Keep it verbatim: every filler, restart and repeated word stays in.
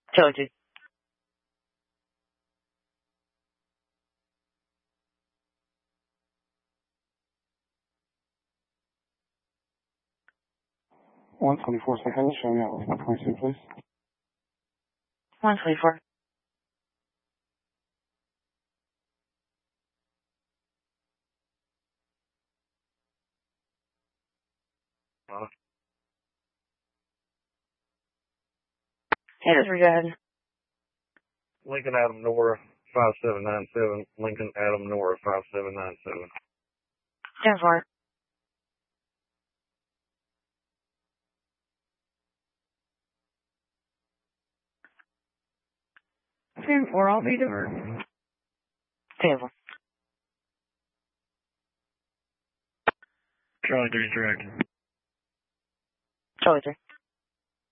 Charlie two. one twenty-four, say hello, show me out with one twenty-two, please. one twenty-four. Uh, Hey, this is good. Lincoln Adam Nora, five seven nine seven. Lincoln Adam Nora, five seven nine seven. ten four. ten four, I'll be diverted. ten four. Charlie three, direct. Charlie three.